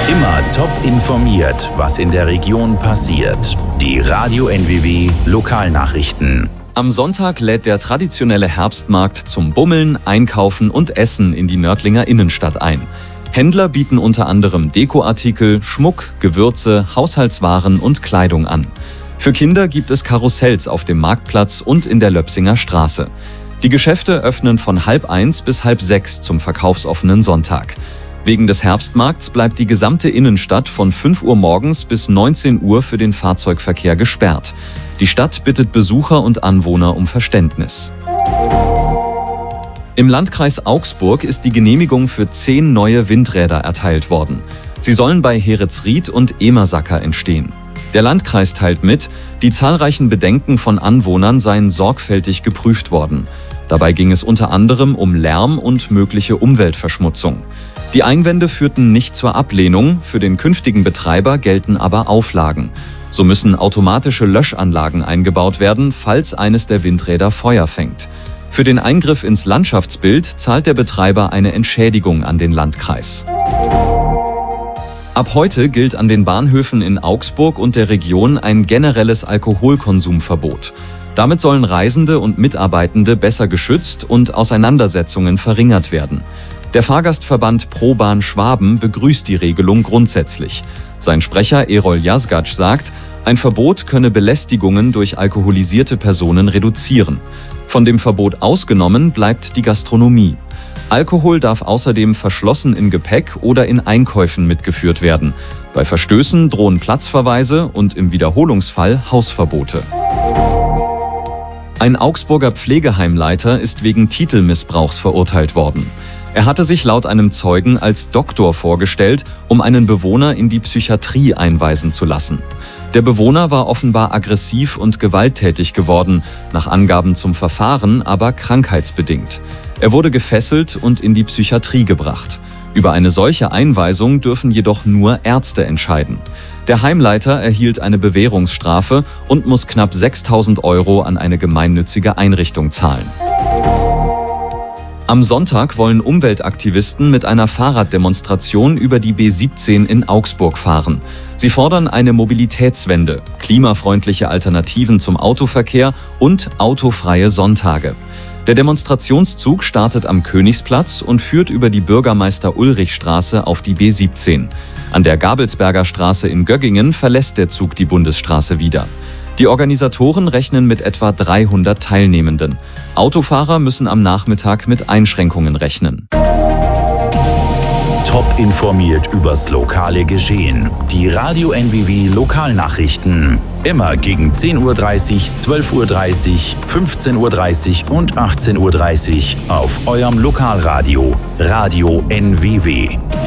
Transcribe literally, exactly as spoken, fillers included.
Immer top informiert, was in der Region passiert. Die Radio N W W Lokalnachrichten. Am Sonntag lädt der traditionelle Herbstmarkt zum Bummeln, Einkaufen und Essen in die Nördlinger Innenstadt ein. Händler bieten unter anderem Dekoartikel, Schmuck, Gewürze, Haushaltswaren und Kleidung an. Für Kinder gibt es Karussells auf dem Marktplatz und in der Löpsinger Straße. Die Geschäfte öffnen von halb eins bis halb sechs zum verkaufsoffenen Sonntag. Wegen des Herbstmarkts bleibt die gesamte Innenstadt von fünf Uhr morgens bis neunzehn Uhr für den Fahrzeugverkehr gesperrt. Die Stadt bittet Besucher und Anwohner um Verständnis. Im Landkreis Augsburg ist die Genehmigung für zehn neue Windräder erteilt worden. Sie sollen bei Heeritzried und Emersacker entstehen. Der Landkreis teilt mit, die zahlreichen Bedenken von Anwohnern seien sorgfältig geprüft worden. Dabei ging es unter anderem um Lärm und mögliche Umweltverschmutzung. Die Einwände führten nicht zur Ablehnung, für den künftigen Betreiber gelten aber Auflagen. So müssen automatische Löschanlagen eingebaut werden, falls eines der Windräder Feuer fängt. Für den Eingriff ins Landschaftsbild zahlt der Betreiber eine Entschädigung an den Landkreis. Ab heute gilt an den Bahnhöfen in Augsburg und der Region ein generelles Alkoholkonsumverbot. Damit sollen Reisende und Mitarbeitende besser geschützt und Auseinandersetzungen verringert werden. Der Fahrgastverband ProBahn Schwaben begrüßt die Regelung grundsätzlich. Sein Sprecher Erol Yazgac sagt, ein Verbot könne Belästigungen durch alkoholisierte Personen reduzieren. Von dem Verbot ausgenommen bleibt die Gastronomie. Alkohol darf außerdem verschlossen in Gepäck oder in Einkäufen mitgeführt werden. Bei Verstößen drohen Platzverweise und im Wiederholungsfall Hausverbote. Ein Augsburger Pflegeheimleiter ist wegen Titelmissbrauchs verurteilt worden. Er hatte sich laut einem Zeugen als Doktor vorgestellt, um einen Bewohner in die Psychiatrie einweisen zu lassen. Der Bewohner war offenbar aggressiv und gewalttätig geworden, nach Angaben zum Verfahren aber krankheitsbedingt. Er wurde gefesselt und in die Psychiatrie gebracht. Über eine solche Einweisung dürfen jedoch nur Ärzte entscheiden. Der Heimleiter erhielt eine Bewährungsstrafe und muss knapp sechstausend Euro an eine gemeinnützige Einrichtung zahlen. Am Sonntag wollen Umweltaktivisten mit einer Fahrraddemonstration über die B siebzehn in Augsburg fahren. Sie fordern eine Mobilitätswende, klimafreundliche Alternativen zum Autoverkehr und autofreie Sonntage. Der Demonstrationszug startet am Königsplatz und führt über die Bürgermeister-Ulrich-Straße auf die B siebzehn. An der Gabelsberger Straße in Göggingen verlässt der Zug die Bundesstraße wieder. Die Organisatoren rechnen mit etwa dreihundert Teilnehmenden. Autofahrer müssen am Nachmittag mit Einschränkungen rechnen. Top informiert übers lokale Geschehen. Die Radio N W W Lokalnachrichten. Immer gegen zehn Uhr dreißig, zwölf Uhr dreißig, fünfzehn Uhr dreißig und achtzehn Uhr dreißig auf eurem Lokalradio Radio N W W.